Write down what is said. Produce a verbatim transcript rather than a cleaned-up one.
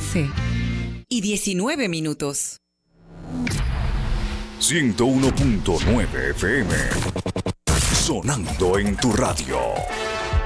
once y diecinueve minutos. ciento uno punto nueve F M. Sonando en tu radio.